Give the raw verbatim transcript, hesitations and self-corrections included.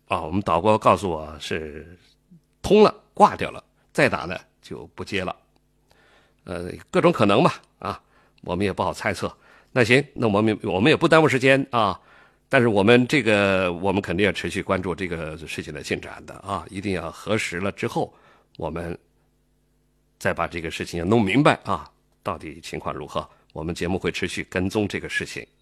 啊，我们导播告诉我是通了，挂掉了，再打呢就不接了。呃，各种可能吧，啊，我们也不好猜测。那行，那我们我们也不耽误时间啊，但是我们这个我们肯定要持续关注这个事情的进展的啊，一定要核实了之后，我们再把这个事情弄明白啊，到底情况如何，我们节目会持续跟踪这个事情。